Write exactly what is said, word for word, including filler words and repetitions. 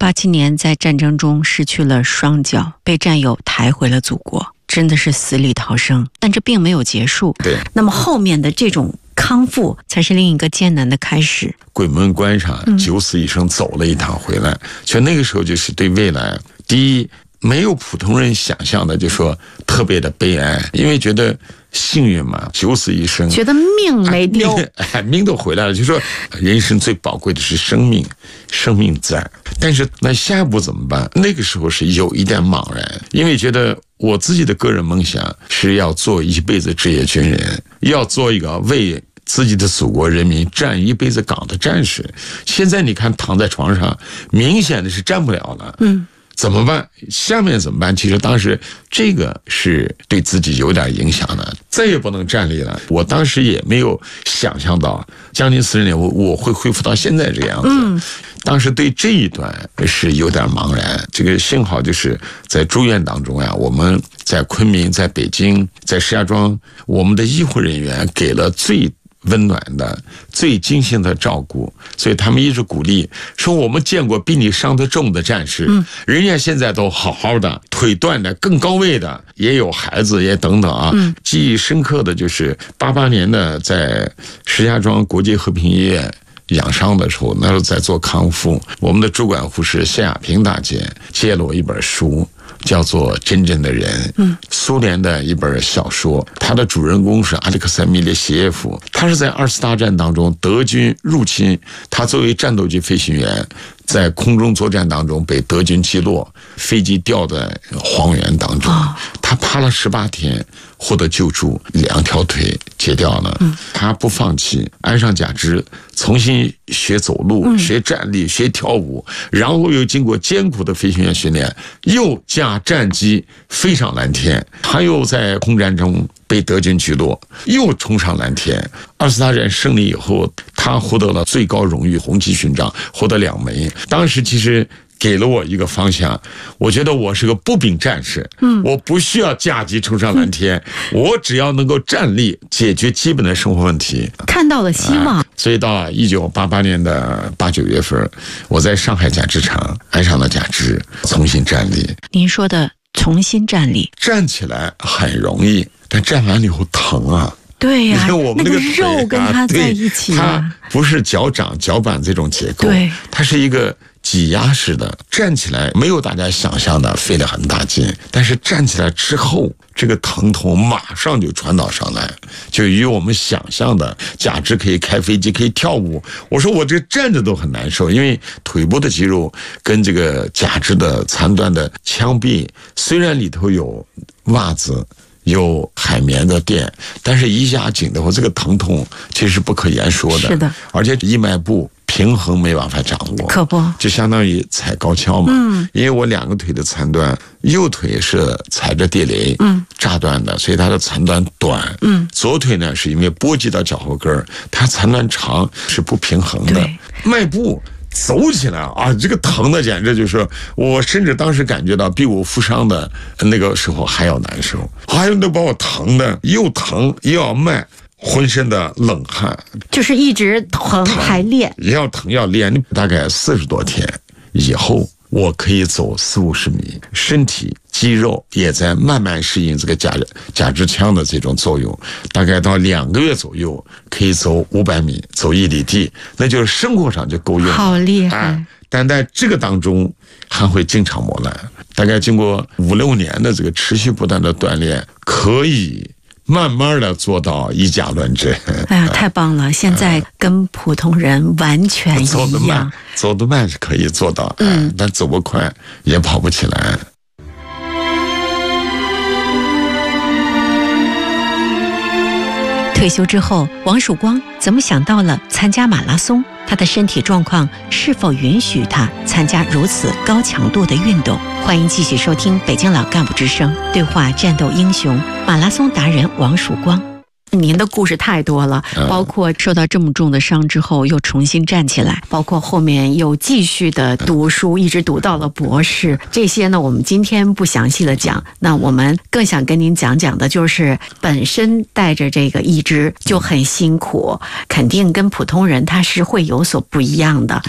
八七年在战争中失去了双脚，被战友抬回了祖国，真的是死里逃生。但这并没有结束， 对， 那么后面的这种康复才是另一个艰难的开始。 鬼门关上九死一生走了一趟回来，所以那个时候就是对未来，第一没有普通人想象的就说特别的悲哀，因为觉得幸运嘛，九死一生， 觉得命没丢， 命, 哎、命都回来了，就说人生最宝贵的是生命，生命在。但是那下一步怎么办？那个时候是有一点茫然，因为觉得我自己的个人梦想是要做一辈子职业军人，要做一个为自己的祖国人民站一辈子岗的战士。现在你看躺在床上，明显的是站不了了。嗯。怎么办？下面怎么办？其实当时这个是对自己有点影响的，再也不能站立了。我当时也没有想象到将近四十年我我会恢复到现在这个样子。嗯，当时对这一段是有点茫然。这个幸好就是在住院当中呀，我们在昆明、在北京、在石家庄，我们的医护人员给了最温暖的最精心的照顾，所以他们一直鼓励说，我们见过比你伤得重的战士，嗯，人家现在都好好的，腿断的更高位的，也有孩子也等等啊。嗯，记忆深刻的就是八八年的在石家庄国际和平医院养伤的时候，那时候在做康复，我们的主管护士谢亚平大姐借了我一本书，叫做《真正的人》，嗯，苏联的一本小说，它的主人公是阿列克塞米列谢耶夫，他是在二次大战当中德军入侵，他作为战斗机飞行员在空中作战当中被德军击落，飞机掉在荒原当中，他爬了十八天获得救助，两条腿截掉了，他不放弃，安上假肢，重新学走路，学站立，学跳舞，然后又经过艰苦的飞行员训练，又驾战机飞上蓝天，他又在空战中被德军击落，又冲上蓝天。二次大战胜利以后，他获得了最高荣誉红旗勋章，获得两枚。当时其实给了我一个方向，我觉得我是个步兵战士，嗯，我不需要驾机冲上蓝天，嗯，我只要能够站立，解决基本的生活问题， 看到了希望。啊， 所以到一九八八年的八九月份，我在上海假肢厂安上了假肢，重新站立。 您说的重新站立， 站起来很容易，但站完了以后疼啊。 对呀， 因为我们那个那个肉跟它在一起，啊， 它不是脚掌脚板这种结构， 对， 它是一个挤压式的，站起来没有大家想象的费了很大劲，但是站起来之后，这个疼痛马上就传导上来，就与我们想象的假肢可以开飞机可以跳舞。我说我这站着都很难受，因为腿部的肌肉跟这个假肢的残断的腔壁，虽然里头有袜子有海绵的垫，但是一压紧的话，这个疼痛其实不可言说的。 是的， 而且一迈步平衡没办法掌握， 可不， 就相当于踩高跷嘛。嗯，因为我两个腿的残断，右腿是踩着地雷嗯炸断的，所以它的残断短。嗯，左腿呢是因为波及到脚后跟，它残断长，是不平衡的。迈步走起来啊，这个疼的简直就是我甚至当时感觉到比我负伤的那个时候还要难受，还有那把我疼的又疼又要迈，浑身的冷汗， 就是一直疼还练， 要疼要练，大概四十多天以后，我可以走四五十米，身体肌肉也在慢慢适应这个假假肢枪的这种作用，大概到两个月左右可以走五百米，走一里地，那就是生活上就够用。 好厉害！ 哎，但在这个当中还会经常磨难，大概经过五六年的这个持续不断的锻炼，可以慢慢的做到以假乱真。 哎呀，太棒了！现在跟普通人完全一样。 走得慢，走得慢是可以做到，嗯，但走不快也跑不起来。 退休之后，王曙光怎么想到了参加马拉松？他的身体状况是否允许他参加如此高强度的运动？欢迎继续收听北京老干部之声，对话战斗英雄马拉松达人王曙光。您的故事太多了，包括受到这么重的伤之后又重新站起来，包括后面又继续的读书，一直读到了博士。这些呢，我们今天不详细的讲。那我们更想跟您讲讲的就是本身带着这个义肢就很辛苦，肯定跟普通人他是会有所不一样的。